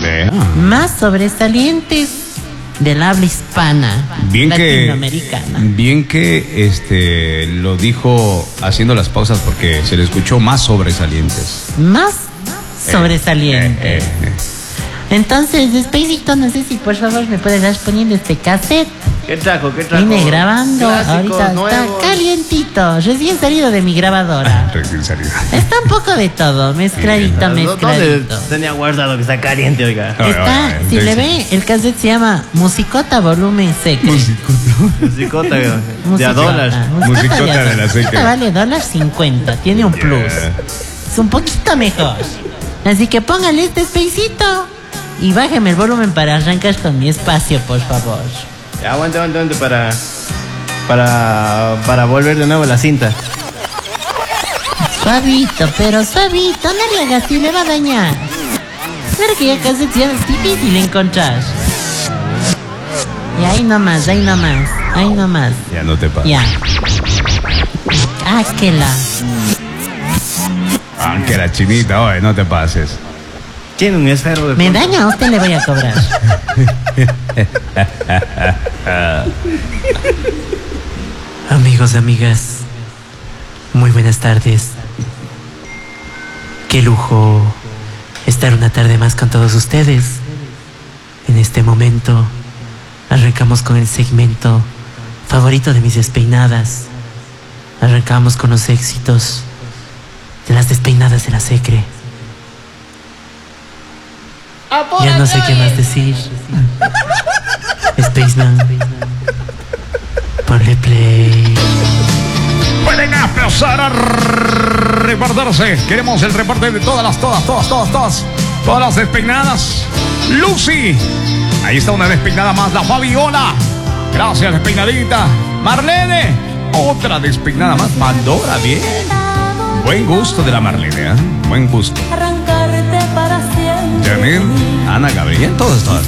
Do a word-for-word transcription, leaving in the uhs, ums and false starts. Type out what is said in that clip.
Vea. más sobresalientes del habla hispana, Bien que, latinoamericana. bien que este lo dijo haciendo las pausas porque se le escuchó más sobresalientes. Más sobresalientes. Eh, eh, eh. Entonces, Despacito, no sé si por favor me puedes dar poniendo este cassette. ¿Qué trajo? ¿Qué trajo? Vine grabando, Clásicos, ahorita nuevos. está calientito, recién salido de mi grabadora. Recién salido. Está un poco de todo, mezcladito, ¿Dónde mezcladito. tenía guardado que está caliente, oiga? Oye, Está, oye, si le entonces- ve, el cassette se llama Musicota Volumen Secret. Musicota de a Musicota, dólar. Musicota, Musicota de la Musicota Secret. vale dólar cincuenta, tiene un plus. Yeah. Es un poquito mejor. Así que póngale este espacito y bájeme el volumen para arrancar con mi espacio, por favor. Ya, aguante, aguante, aguante para, para, para volver de nuevo a la cinta. Suavito, pero suavito, no le hagas así, le va a dañar. Claro que ya casi es difícil encontrar. Y ahí nomás, ahí nomás, ahí nomás. Ya no te pasa. Ya. Áquela. Aunque la chinita, oye, no te pases. Tiene un esfero de Me punto. daña, a usted le voy a cobrar. Amigos, amigas, muy buenas tardes. Qué lujo estar una tarde más con todos ustedes. En este momento arrancamos con el segmento favorito de mis despeinadas. Arrancamos con los éxitos de las despeinadas de la Secre. Ya no sé qué más decir. Spaceman, ponle play. Pueden empezar a reportarse. Queremos el reporte de todas las, todas, todas, todas, todas. Todas las despeinadas. Lucy. Ahí está una despeinada más. La Fabiola. Gracias, despeinadita. Marlene. Otra despeinada más. Pandora, bien. Buen gusto de la Marlene, ¿eh? Buen gusto. Arrancarte para siempre. Janine, Ana Gabriel, todas, todas.